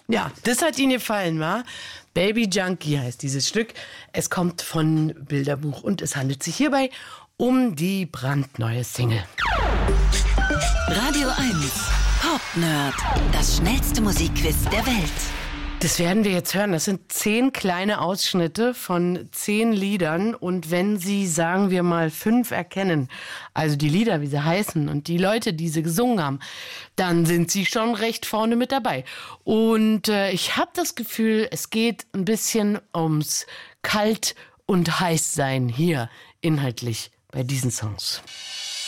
Ja, das hat Ihnen gefallen, wa? Baby Junkie heißt dieses Stück. Es kommt von Bilderbuch und es handelt sich hierbei um die brandneue Single. Radio 1, Pop Nerd, das schnellste Musikquiz der Welt. Das werden wir jetzt hören. Das sind 10 kleine Ausschnitte von 10 Liedern. Und wenn Sie, sagen wir mal, 5 erkennen, also die Lieder, wie sie heißen und die Leute, die sie gesungen haben, dann sind Sie schon recht vorne mit dabei. Und ich habe das Gefühl, es geht ein bisschen ums Kalt- und Heißsein hier inhaltlich bei diesen Songs.